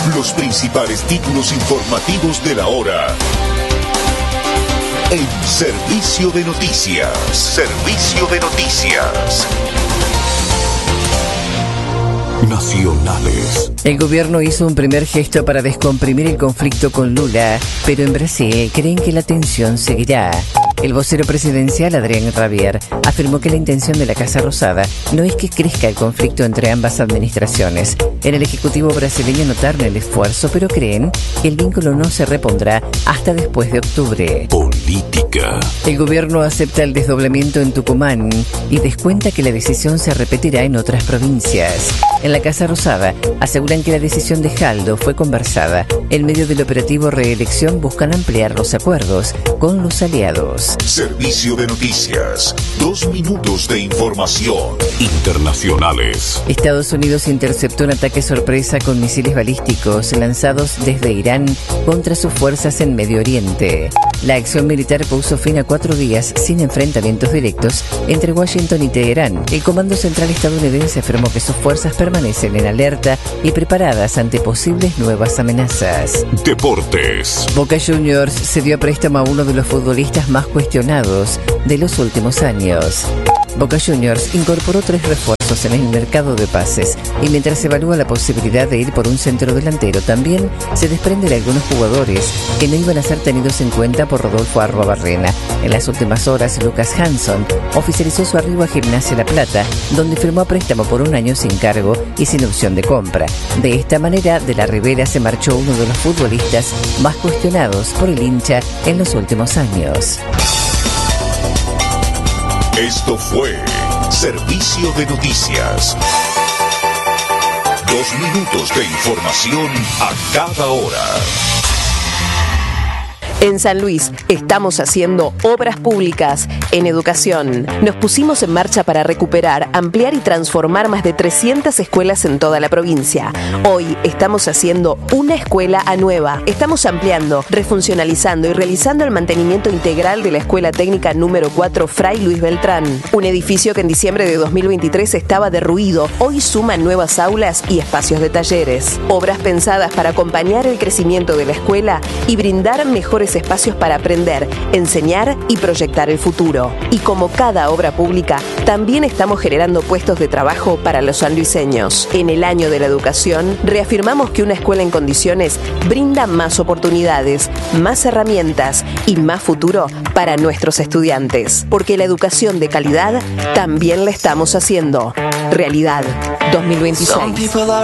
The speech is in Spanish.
Los principales títulos informativos de la hora. En Servicio de Noticias. Servicio de Noticias. Nacionales. El gobierno hizo un primer gesto para descomprimir el conflicto con Lula, pero en Brasil creen que la tensión seguirá. El vocero presidencial, Adrián Rabier, afirmó que la intención de la Casa Rosada no es que crezca el conflicto entre ambas administraciones. En el Ejecutivo brasileño notaron el esfuerzo, pero creen que el vínculo no se repondrá hasta después de octubre. Política. El gobierno acepta el desdoblamiento en Tucumán y descuenta que la decisión se repetirá en otras provincias. En la Casa Rosada aseguran que la decisión de Jaldo fue conversada. En medio del operativo reelección buscan ampliar los acuerdos con los aliados. Servicio de Noticias. 2 minutos de información. Internacionales. Estados Unidos interceptó un ataque sorpresa con misiles balísticos lanzados desde Irán contra sus fuerzas en Medio Oriente. La acción militar puso fin a 4 días sin enfrentamientos directos entre Washington y Teherán. El Comando Central estadounidense afirmó que sus fuerzas permanecen en alerta y preparadas ante posibles nuevas amenazas. Deportes. Boca Juniors cedió a préstamo a uno de los futbolistas más cuestionados de los últimos años. Boca Juniors incorporó 3 refuerzos en el mercado de pases y mientras se evalúa la posibilidad de ir por un centro delantero, también se desprende de algunos jugadores que no iban a ser tenidos en cuenta por Rodolfo Arruabarrena. En las últimas horas, Lucas Hanson oficializó su arribo a Gimnasia La Plata, donde firmó a préstamo por 1 año sin cargo y sin opción de compra. De esta manera, de la Ribera se marchó uno de los futbolistas más cuestionados por el hincha en los últimos años. Esto fue Servicio de Noticias. 2 minutos de información a cada hora. En San Luis estamos haciendo obras públicas en educación. Nos pusimos en marcha para recuperar, ampliar y transformar más de 300 escuelas en toda la provincia. Hoy estamos haciendo una escuela a nueva. Estamos ampliando, refuncionalizando y realizando el mantenimiento integral de la Escuela Técnica número 4 Fray Luis Beltrán. Un edificio que en diciembre de 2023 estaba derruido. Hoy suma nuevas aulas y espacios de talleres. Obras pensadas para acompañar el crecimiento de la escuela y brindar mejores espacios para aprender, enseñar y proyectar el futuro. Y como cada obra pública, también estamos generando puestos de trabajo para los sanluiseños. En el año de la educación, reafirmamos que una escuela en condiciones brinda más oportunidades, más herramientas y más futuro para nuestros estudiantes. Porque la educación de calidad también la estamos haciendo. Realidad 2026.